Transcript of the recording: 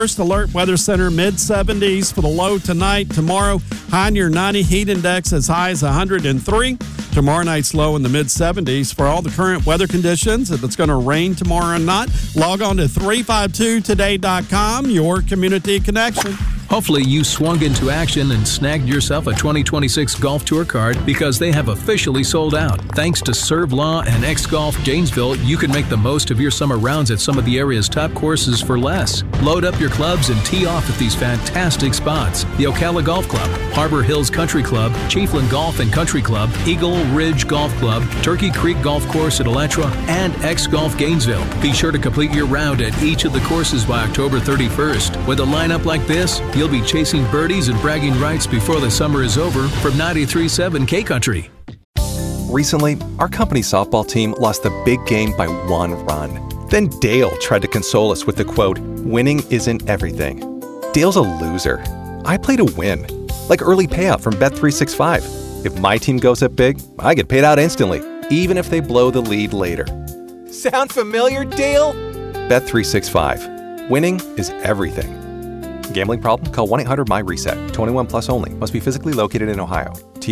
First Alert Weather Center, mid-70s for the low tonight. Tomorrow, high near 90. Heat index as high as 103. Tomorrow night's low in the mid-70s. For all the current weather conditions, if it's going to rain tomorrow or not, log on to 352today.com, your community connection. Hopefully you swung into action and snagged yourself a 2026 Golf Tour card because they have officially sold out. Thanks to Serve Law and X-Golf Janesville, you can make the most of your summer rounds at some of the area's top courses for less. Load up your clubs and tee off at these fantastic spots: the Ocala Golf Club, Harbor Hills Country Club, Chiefland Golf and Country Club, Eagle Ridge Golf Club, Turkey Creek Golf Course at Elettra, and X-Golf Gainesville. Be sure to complete your round at each of the courses by October 31st. With a lineup like this, you'll be chasing birdies and bragging rights before the summer is over from 93.7 K-Country. Recently, our company softball team lost the big game by 1 run. Then Dale tried to console us with the quote, "Winning isn't everything." Dale's a loser. I play to win, like early payout from Bet365. If my team goes up big, I get paid out instantly, even if they blow the lead later. Sound familiar, Dale? Bet365. Winning is everything. Gambling problem? Call 1-800-MY-RESET. 21 plus only. Must be physically located in Ohio.